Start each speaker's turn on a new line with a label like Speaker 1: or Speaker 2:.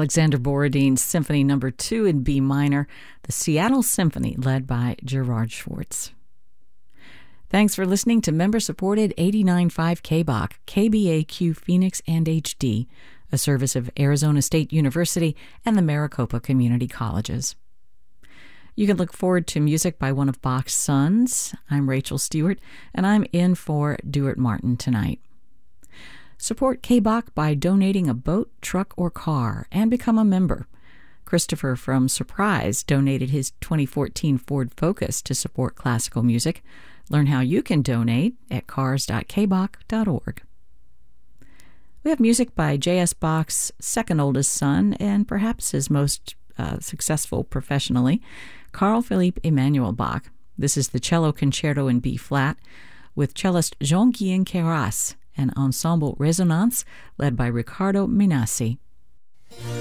Speaker 1: Alexander Borodin's Symphony No. 2 in B minor, the Seattle Symphony, led by Gerard Schwartz. Thanks for listening to member-supported 89.5 KBOK, KBAQ Phoenix and HD, a service of Arizona State University and the Maricopa Community Colleges. You can look forward to music by one of Bach's sons. I'm Rachel Stewart, and I'm in for Duart Martin tonight. Support KBOK by donating a boat, truck, or car, and become a member. Christopher from Surprise donated his 2014 Ford Focus to support classical music. Learn how you can donate at cars.kbok.org. We have music by J.S. Bach's second oldest son and perhaps his most successful professionally, Carl Philipp Emanuel Bach. This is the Cello Concerto in B-flat with cellist Jean-Guyen Queyras and Ensemble Resonance led by Riccardo Minassi.